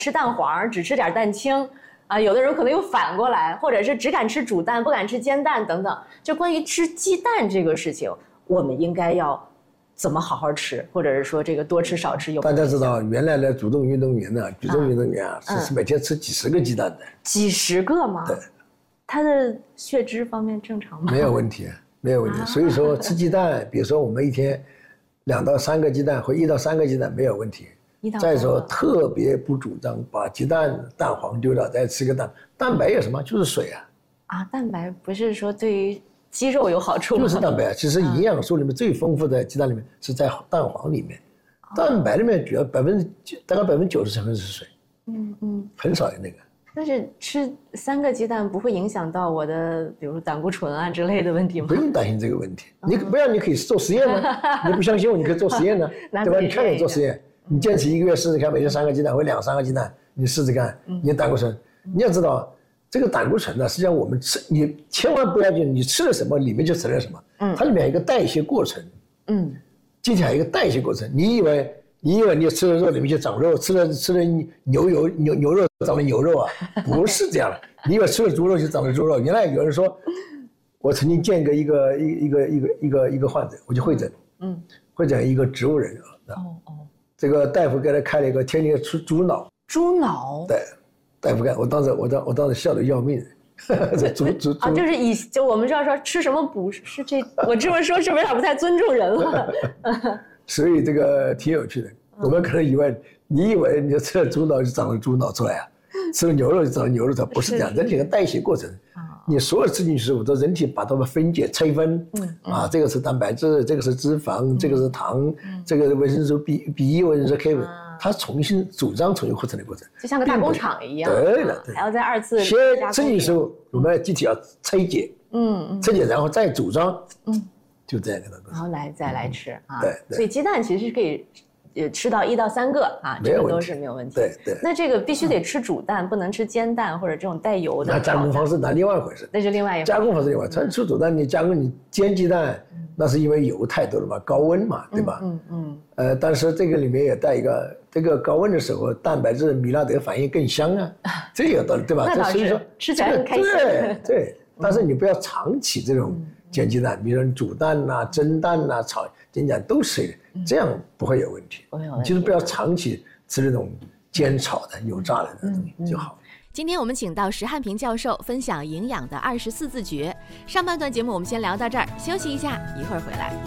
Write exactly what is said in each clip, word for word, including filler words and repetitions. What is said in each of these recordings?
吃蛋黄，只吃点蛋清。啊，有的人可能又反过来，或者是只敢吃煮蛋，不敢吃煎蛋等等。就关于吃鸡蛋这个事情，我们应该要怎么好好吃，或者是说这个多吃少吃有？ 大家知道，原来的主动运动员呢，举重运动员啊， 嗯、 是每天吃几十个鸡蛋的。 几十个吗？ 对。 他的血脂方面正常吗？ 没有问题，没有问题。啊、所以说吃鸡蛋，比如说我们一天两到三个鸡蛋或一到三个鸡蛋没有问题。再说特别不主张把鸡蛋蛋黄丢掉再吃个蛋，蛋白有什么？就是水啊。 啊，蛋白不是说对于肌肉有好处吗？ 就是蛋白啊，其实营养素里面最丰富的鸡蛋里面是在蛋黄里面，哦、蛋白里面主要百分之大概百分之九十成分是水，嗯嗯，很少有那个。 但是吃三个鸡蛋不会影响到我的，比如说胆固醇啊之类的问题吗？ 不用担心这个问题，你不然你可以做实验呢，你不相信我，你可以做实验呢，对吧？你看你做实验。你坚持一个月试试看，每天三个鸡蛋或两三个鸡蛋，你试试看，你的胆固醇，你要知道这个胆固醇呢，实际上我们吃，你千万不要就你吃了什么里面就承认什么，嗯，它里面有一个代谢过程，嗯，机体还有一个代谢过程，你以为你以为你吃了肉里面就长肉，吃了吃了牛油牛牛肉长了牛肉啊，不是这样的，你以为吃了猪肉就长了猪肉，原来有人说，我曾经见过一个一一个一个一个一个患者，我就会诊，嗯，会诊一个植物人啊，哦哦。这个大夫给他开了一个天天吃猪脑， 猪脑， 对，大夫看，我当时我当我当时笑得要命，这猪猪啊，就是以就我们知道说吃什么补是这，我这么说是不是有点不太尊重人了？ 所以这个挺有趣的，我们可能以为你以为你吃了猪脑就长了猪脑出来啊，吃了牛肉就长了牛肉出来，不是这样，人体的代谢过程。你所有吃进去食物都人体把它们分解拆分，嗯啊，这个是蛋白质，这个是脂肪，嗯、这个是糖，嗯、这个是维生素 B B 一、维生素 K，、啊、它重新组装、重新合成的过程， 就像个大工厂一样。 对了，对， 还要再二次先吃进去食物，我们机体要拆解，嗯嗯，拆解然后再组装，嗯，就这样一个过程， 然后来再来吃啊。 对， 所以鸡蛋其实是可以。也吃到一到三个啊，这个都是没有问题。 对对。 那这个必须得吃煮蛋，不能吃煎蛋或者这种带油的。 那加工方式那另外一回事。 那是另外一回事。 加工方式另外，咱吃煮蛋，你加工你煎鸡蛋，那是因为油太多了嘛，高温嘛，对吧？嗯嗯。呃，但是这个里面也带一个，这个高温的时候，蛋白质米拉德反应更香啊，这有道理，对吧？ 那倒是。吃起来很开心。 对对，但是你不要长期这种煎鸡蛋，比如说煮蛋呐、蒸蛋呐、炒煎蛋都是。这样不会有问题，就是不要长期吃那种煎炒的、油炸的东西就好。 今天我们请到石汉平教授分享营养的二十四字诀。上半段节目我们先聊到这儿，休息一下，一会儿回来。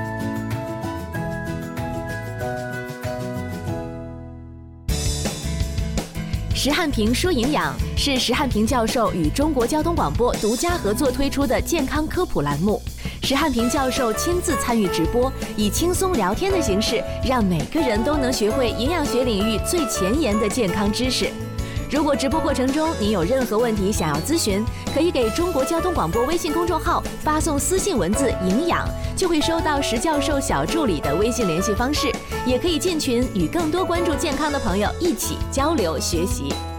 石汉平说营养是石汉平教授与中国交通广播独家合作推出的健康科普栏目。石汉平教授亲自参与直播，以轻松聊天的形式，让每个人都能学会营养学领域最前沿的健康知识。如果直播过程中你有任何问题想要咨询，可以给中国交通广播微信公众号发送私信文字“营养”，就会收到石教授小助理的微信联系方式。也可以进群，与更多关注健康的朋友一起交流学习。